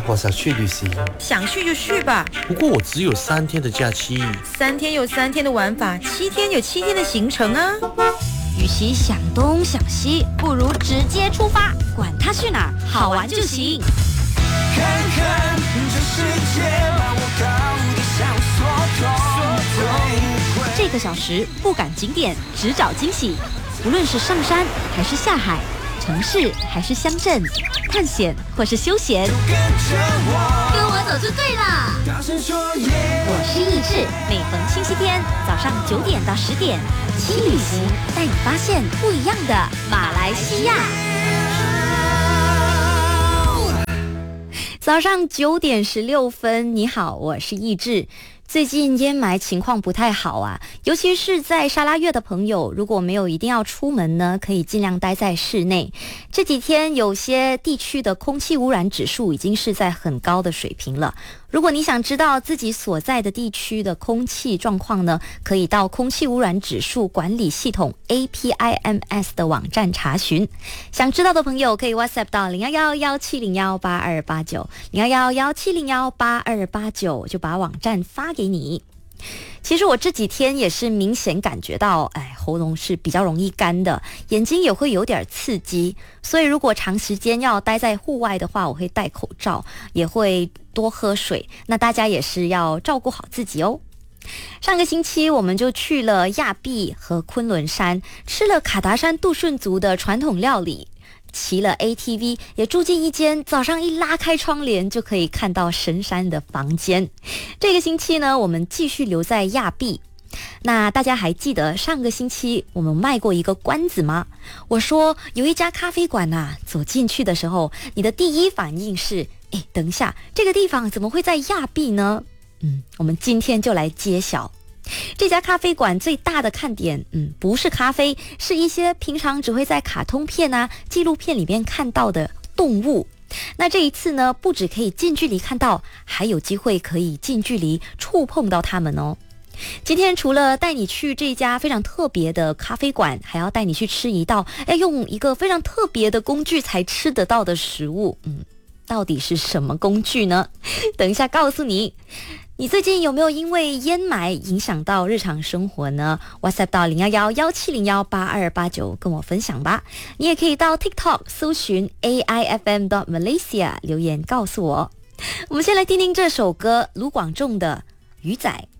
我想去旅行。 想去就去吧， 不过我只有3天的假期。 3天有3天的玩法，7天有7天的行程啊。 与其想东想西，不如直接出发，管他去哪儿，好玩就行。 看看这世界，把我高低向所有。 这个小时不赶景点，只找惊喜。无论是上山还是下海，城市还是乡镇，探险或是休闲， 跟我走就对了。 大声说耶！ 我是易志，每逢星期天早上9点到10点，轻旅行带你发现不一样的马来西亚。早上9点16分，你好，我是易志。最近烟霾情况不太好啊，尤其是在沙拉越的朋友，如果没有一定要出门呢，可以尽量待在室内。这几天有些地区的空气污染指数已经是在很高的水平了。如果你想知道自己所在的地区的空气状况呢，可以到空气污染指数管理系统 APIMS 的网站查询。想知道的朋友可以 WhatsApp 到011-1701-8289 011-1701-8289，就把网站发给你。其实我这几天也是明显感觉到，喉咙是比较容易干的，眼睛也会有点刺激，所以如果长时间要待在户外的话，我会戴口罩，也会多喝水。那大家也是要照顾好自己哦。上个星期我们就去了亚庇和昆仑山，吃了卡达山杜顺族的传统料理，骑了 ATV， 也住进一间早上一拉开窗帘就可以看到神山的房间。这个星期呢，我们继续留在亚庇。那大家还记得上个星期我们卖过一个关子吗？我说有一家咖啡馆啊，走进去的时候，你的第一反应是，等一下，这个地方怎么会在亚庇呢？我们今天就来揭晓。这家咖啡馆最大的看点，不是咖啡，是一些平常只会在卡通片啊、纪录片里面看到的动物。那这一次呢，不只可以近距离看到，还有机会可以近距离触碰到它们哦。今天除了带你去这家非常特别的咖啡馆，还要带你去吃一道用一个非常特别的工具才吃得到的食物。到底是什么工具呢？等一下告诉你。你最近有没有因为烟霾影响到日常生活呢？ WhatsApp 到011-1701-8289跟我分享吧。你也可以到 TikTok 搜寻 AIFM.Malaysia 留言告诉我。我们先来听听这首歌，卢广仲的《鱼仔》。